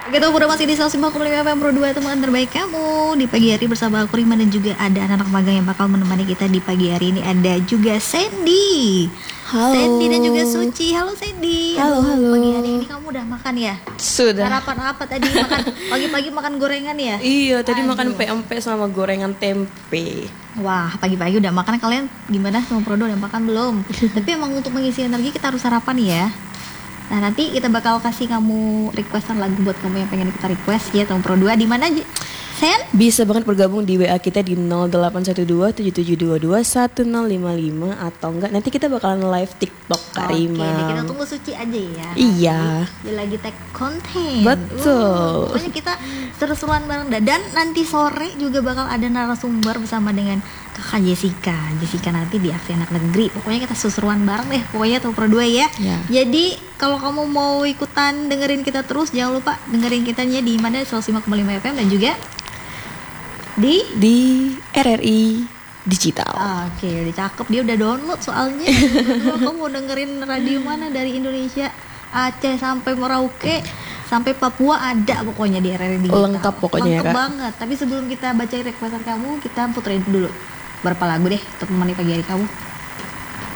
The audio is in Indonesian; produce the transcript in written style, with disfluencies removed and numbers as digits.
Kita udah masih di 105,5 FM Pro 2, teman terbaik kamu di pagi hari bersama aku Rima, dan juga ada anak-anak magang yang bakal menemani kita di pagi hari ini. Ada juga Sandy. Halo. Sandy dan juga Suci. Halo Sandy. Halo, halo. Pagi hari ini kamu udah makan ya? Sudah. Sarapan apa tadi? Makan pagi-pagi makan gorengan ya? Iya, tadi Aduh. makan PMP sama gorengan tempe. Wah, pagi-pagi udah makan. Kalian gimana sama Pro 2 udah makan belum? Tapi emang untuk mengisi energi kita harus sarapan ya. Nah, nanti kita bakal kasih kamu requestan lagu buat kamu yang pengen kita request ya, teman Pro 2. Di mana aja? Sen? Bisa banget bergabung di WA kita di 0812-7722-1055, atau enggak nanti kita bakalan live TikTok Kak Rima. Oke, kita tunggu Suci aja ya. Iya. Dia lagi tag konten. Betul. Pokoknya kita seru-seruan bareng dah. Dan nanti sore juga bakal ada narasumber bersama dengan Kakak Jessica. Jessica nanti di Aksi Anak Negeri. Pokoknya kita seru-seruan bareng deh. Pokoknya tuh Pro 2 ya. Ya. Jadi kalau kamu mau ikutan dengerin kita terus, jangan lupa dengerin kitanya di mana 105,5 FM dan juga di RRI Digital. Oke, udah cakep, dia udah download soalnya. Kamu mau dengerin radio mana dari Indonesia, Aceh sampai Merauke sampai Papua ada pokoknya di RRI Digital. Lengkap pokoknya ya, lengkap Kak. banget. Tapi sebelum kita bacain requestan kamu, kita puterin dulu berapa lagu deh untuk menemani pagi hari kamu.